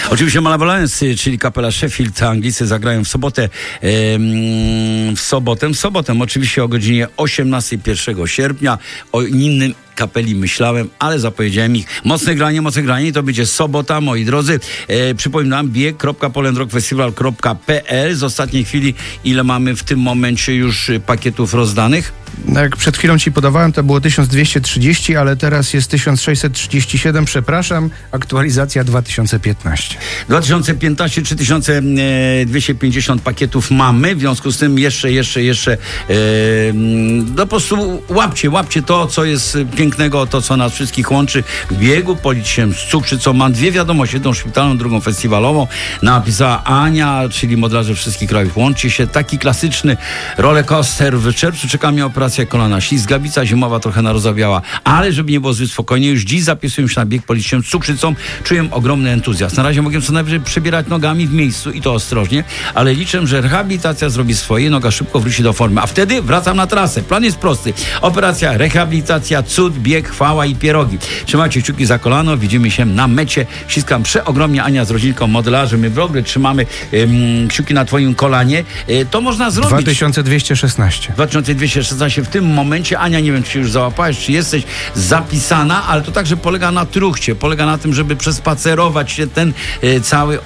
Oczywiście Malevolence, czyli kapela Sheffield, Anglicy zagrają w sobotę. W sobotę oczywiście o godzinie 18 1 sierpnia. O innym kapeli myślałem, ale zapowiedziałem ich. Mocne granie i to będzie sobota, moi drodzy. Przypominam, bieg.polendrockfestival.pl. Z ostatniej chwili, ile mamy w tym momencie już pakietów rozdanych? Jak przed chwilą ci podawałem, to było 1230, ale teraz jest 1637, przepraszam, aktualizacja 2015. 2015, 3250 pakietów mamy, w związku z tym jeszcze no po prostu łapcie to, co jest pięknego, to, co nas wszystkich łączy w biegu, polić się z cukrzycą. Mam dwie wiadomości, jedną szpitalną, drugą festiwalową. Napisała Ania, czyli modlarze wszystkich krajów. Łączy się taki klasyczny rollercoaster. W czerwcu czeka mnie operacja kolana, ślizgawica zimowa trochę narozawiała, ale żeby nie było zbyt spokojnie, już dziś zapisuję się na bieg, polić się z cukrzycą, czuję ogromny entuzjazm. Na razie mogę co najwyżej przebierać nogami w miejscu i to ostrożnie, ale liczę, że rehabilitacja zrobi swoje, noga szybko wróci do formy, a wtedy wracam na trasę. Plan jest prosty. Operacja, rehabilitacja, cud, bieg, chwała i pierogi. Trzymajcie kciuki za kolano, widzimy się na mecie. Ściskam przeogromnie, Ania z rodzinką modelarzy, my w ogóle trzymamy kciuki na twoim kolanie. To można zrobić. 2216. 2216 w tym momencie. Ania, nie wiem, czy się już załapałaś, czy jesteś zapisana, ale to także polega na truchcie. Polega na tym, żeby przespacerować się ten cały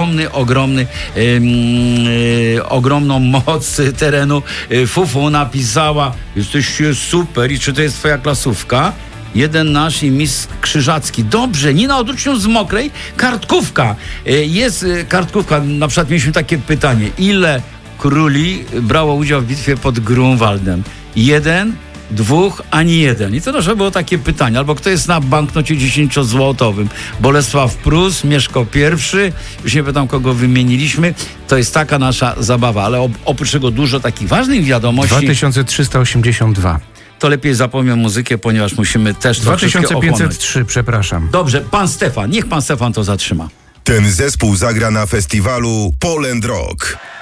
ogromną moc terenu. Fufu napisała, jesteście super. I czy to jest twoja klasówka? Jeden nasz i mistrz Krzyżacki. Dobrze, Nina, odwróć się z mokrej. Kartkówka. Jest kartkówka. Na przykład mieliśmy takie pytanie. Ile króli brało udział w bitwie pod Grunwaldem? 1, 2, ani 1. I to nasze było takie pytanie. Albo kto jest na banknocie 10-złotowym? Bolesław Prus, Mieszko I. Już nie pytam, kogo wymieniliśmy. To jest taka nasza zabawa. Ale oprócz tego dużo takich ważnych wiadomości. 2382. To lepiej zapomnę muzykę, ponieważ musimy też 2503, przepraszam. Dobrze, pan Stefan. Niech pan Stefan to zatrzyma. Ten zespół zagra na festiwalu Poland Rock.